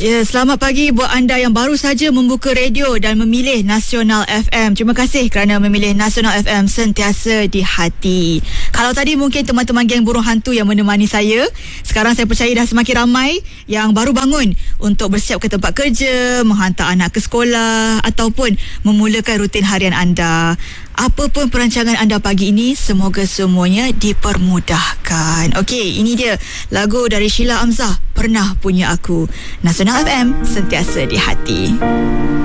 Ya, selamat pagi buat anda yang baru saja membuka radio dan memilih Nasional FM. Terima kasih kerana memilih Nasional FM sentiasa di hati. Kalau tadi mungkin teman-teman geng burung hantu yang menemani saya, sekarang saya percaya dah semakin ramai yang baru bangun untuk bersiap ke tempat kerja, menghantar anak ke sekolah ataupun memulakan rutin harian anda. Apa pun perancangan anda pagi ini, semoga semuanya dipermudahkan. Okey, ini dia lagu dari Sheila Amzah, Pernah Punya Aku. Nasional FM, sentiasa di hati.